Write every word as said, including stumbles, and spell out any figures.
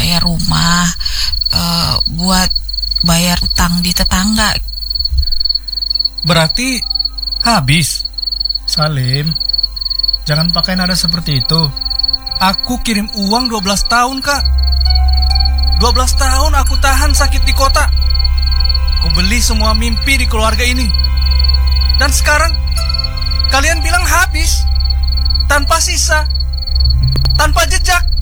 bayar rumah, uh, buat bayar utang di tetangga. Berarti habis? Salim, jangan pakai nada seperti itu. Aku kirim uang dua belas tahun, Kak. dua belas tahun aku tahan sakit di kota. Aku beli semua mimpi di keluarga ini. Dan sekarang kalian bilang habis, tanpa sisa, tanpa jejak.